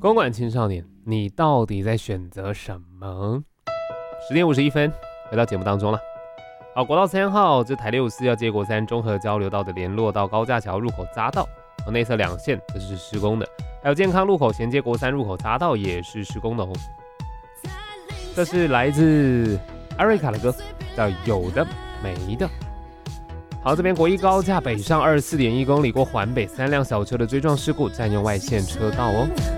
公馆青少年，你到底在选择什么？10点51分，回到节目当中了。好，国道3号，这台654要接国三中和交流道的联络到高架桥入口匝道，内侧2线这是施工的，还有健康路口衔接国三入口匝道也是施工的哦。这是来自艾瑞卡的歌，叫《有的没的》。好，这边国一高架北上24.1公里，过环北3辆小车的追撞事故，占用外线车道哦。